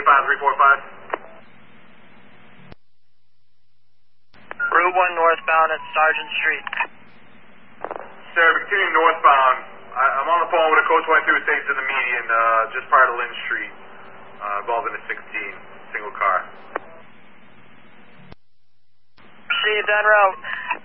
285-345. Route 1 northbound at Sargent Street. Sir, continuing northbound. I'm on the phone with a Code 22 stations in the median, just prior to Lynn Street, involved in a 16, single car. Received en route.